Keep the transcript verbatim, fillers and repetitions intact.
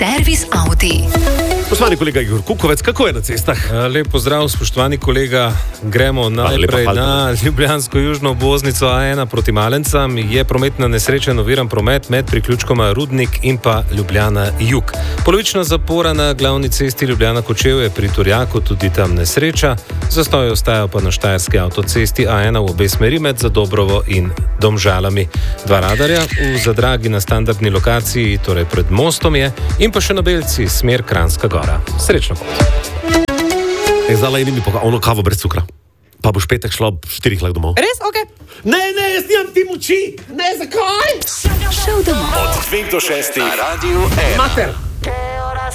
Servis Audi. Spoštovani kolega Igor Kukovec, kako je na cestah? Lep pozdrav, spoštovani kolega. Gremo najprej na ljubljansko južno obvoznico A ena proti Malencam. Je prometna nesreča, oviran promet med priključkoma Rudnik in pa Ljubljana jug. Polovična zapora na glavni cesti Ljubljana Kočevje pri Turjaku, tudi tam nesreča. Zastoj ostajajo pa na štajerski avtocesti A ena v obe smeri med Zadobrovo in Domžalami. Dva radarja v Zadragi na standardni lokaciji, torej pred mostom je, in pa še na Belci, smer Kranjska Gora. Srečno pot. Je zdala in mi pokazala ono kavo brez cukra. Pa boš petek šla ob štirih lak domov. Res? Ok. Ne, ne, jaz nimam ti moči. Ne, zakaj? Šel domov. Od dveh do šestih na Radiu ena. Mater.